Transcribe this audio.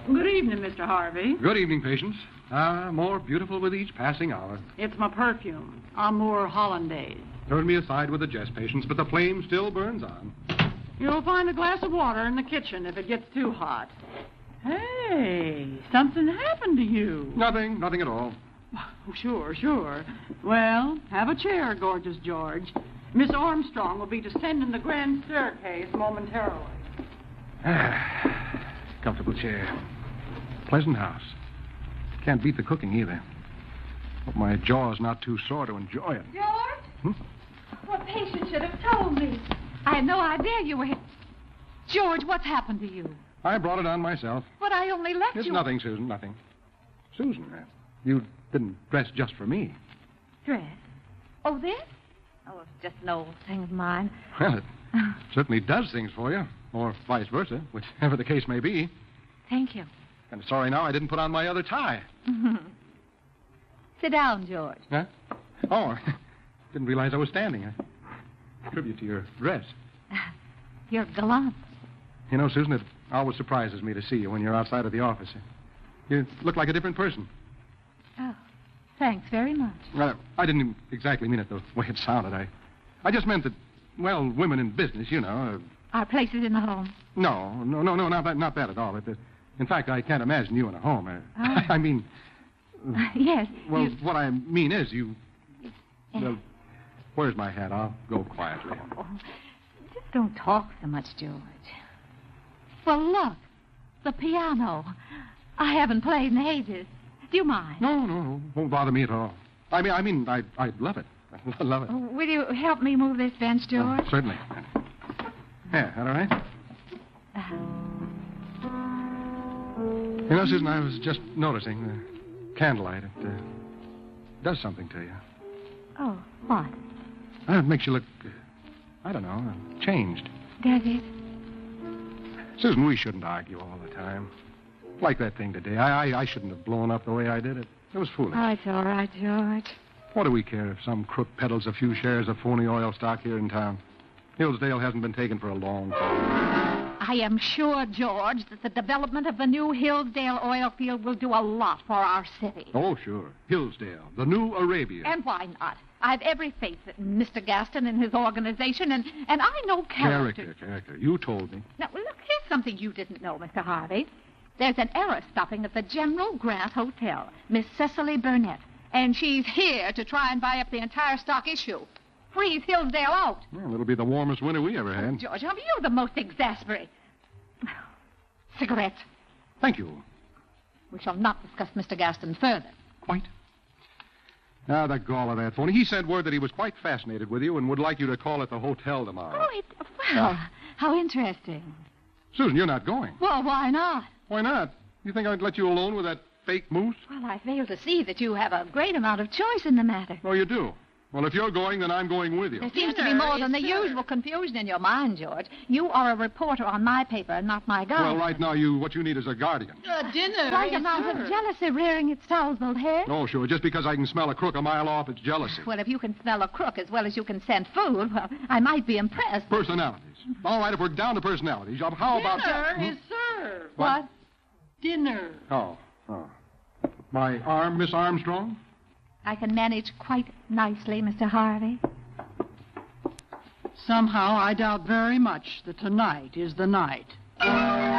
Good evening, Mr. Harvey. Good evening, patients. More beautiful with each passing hour. It's my perfume, Amour Hollandaise. Turn me aside with the jest, patients, but the flame still burns on. You'll find a glass of water in the kitchen if it gets too hot. Hey, something happened to you. Nothing at all. Oh, sure. Well, have a chair, gorgeous George. Miss Armstrong will be descending the grand staircase momentarily. Comfortable chair. Pleasant house. Can't beat the cooking either. Hope my jaw's not too sore to enjoy it. George? What patient should have told me? I had no idea you were here. George, what's happened to you? I brought it on myself. But I only left It's you... nothing, Susan, nothing. Susan, you didn't dress just for me. Dress? Oh, this? Oh, it's just an old thing of mine. Well, it certainly does things for you, or vice versa, whichever the case may be. Thank you. I'm sorry now I didn't put on my other tie. Sit down, George. Huh? Oh, didn't realize I was standing. Tribute to your dress. You're gallant. You know, Susan, it always surprises me to see you when you're outside of the office. You look like a different person. Oh, thanks very much. Well, I didn't exactly mean it the way it sounded. I just meant that, well, women in business, you know. Our places in the home. No, not that at all. In fact, I can't imagine you in a home. I mean... Yes. Well, what I mean is you... Well, where's my hat? I'll go quietly. Oh, just don't talk so much, George. Well, look. The piano. I haven't played in ages. Do you mind? No. Won't bother me at all. I mean, I'd love it. I love it. Oh, will you help me move this bench, George? Certainly. Yeah, that all right? You know, Susan, I was just noticing the candlelight. It does something to you. Oh, what? It makes you look, I don't know, changed. Does it? Susan, we shouldn't argue all the time. Like that thing today. I shouldn't have blown up the way I did it. It was foolish. Oh, it's all right, George. What do we care if some crook peddles a few shares of phony oil stock here in town? Hillsdale hasn't been taken for a long time. I am sure, George, that the development of the new Hillsdale oil field will do a lot for our city. Oh, sure. Hillsdale, the new Arabia. And why not? I have every faith in Mr. Gaston and his organization, and I know character. Character. You told me. Now, look, here's something you didn't know, Mr. Harvey. There's an heiress stopping at the General Grant Hotel, Miss Cecily Burnett, and she's here to try and buy up the entire stock issue. Freeze Hillsdale out. Well, it'll be the warmest winter we ever had. George, you're the most exasperating. Cigarettes. Thank you. We shall not discuss Mr. Gaston further. Quite. Now, the gall of that phony. He sent word that he was quite fascinated with you and would like you to call at the hotel tomorrow. Well, how interesting. Susan, you're not going. Well, why not? Why not? You think I'd let you alone with that fake moose? Well, I fail to see that you have a great amount of choice in the matter. Oh, you do? Well, if you're going, then I'm going with you. There seems to be more than the usual confusion in your mind, George. You are a reporter on my paper and not my guardian. Well, right now, what you need is a guardian. Dinner. Quite amount of jealousy rearing its Salzburg hair. Oh, sure. Just because I can smell a crook a mile off, it's jealousy. Well, if you can smell a crook as well as you can scent food, well, I might be impressed. Personalities. All right, if we're down to personalities, how about... Dinner is served. What? Dinner. Oh. My arm, Miss Armstrong? I can manage quite nicely, Mr. Harvey. Somehow, I doubt very much that tonight is the night.